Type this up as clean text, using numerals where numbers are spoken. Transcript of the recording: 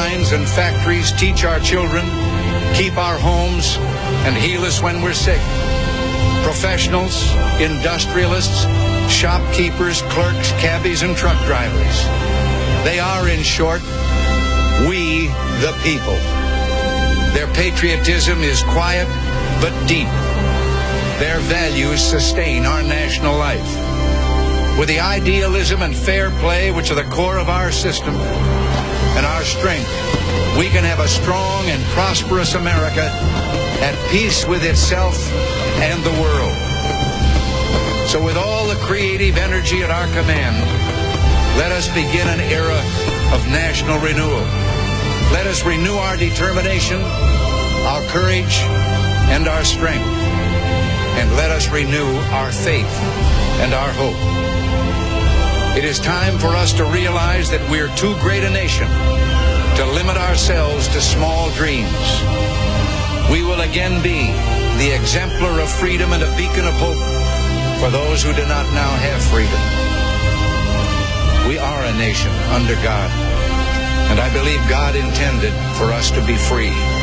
mines and factories, teach our children, keep our homes, and heal us when we're sick. Professionals, industrialists, shopkeepers, clerks, cabbies, and truck drivers. They are, in short, we the people. Their patriotism is quiet but deep. Their values sustain our national life. With the idealism and fair play which are the core of our system and our strength, we can have a strong and prosperous America at peace with itself and the world. So with all the creative energy at our command, let us begin an era of national renewal. Let us renew our determination, our courage, and our strength. And let us renew our faith and our hope. It is time for us to realize that we're too great a nation to limit ourselves to small dreams. We will again be the exemplar of freedom and a beacon of hope for those who do not now have freedom. We are a nation under God, and I believe God intended for us to be free.